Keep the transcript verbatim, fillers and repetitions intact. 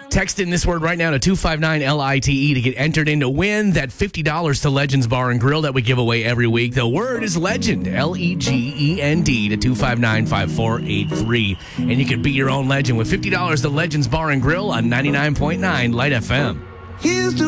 Text in this word right now to two five nine L I T E to get entered in to win that fifty dollars to Legends Bar and Grill that we give away every week. The word is legend, L E G E N D, to two five nine, five four eight three. And you can be your own legend with fifty dollars to Legends Bar and Grill on ninety-nine point nine Light F M. Here's to